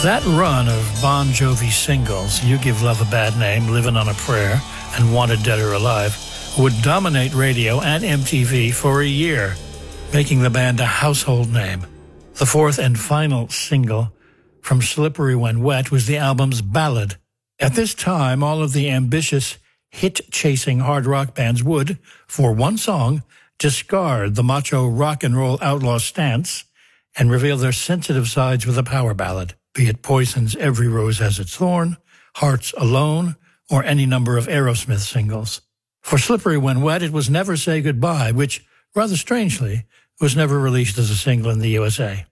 That run of Bon Jovi singles, You Give Love a Bad Name, Living on a Prayer, and Wanted Dead or Alive, would dominate radio and MTV for a year, making the band a household name. The fourth and final single from Slippery When Wet was the album's ballad. At this time, all of the ambitious, hit-chasing hard rock bands would, for one song, discard the macho rock and roll outlaw stance and reveal their sensitive sides with a power ballad, be it Poison's Every Rose Has Its Thorn, Hearts Alone, or any number of Aerosmith singles. For Slippery When Wet, it was Never Say Goodbye, which, rather strangely, was never released as a single in the USA.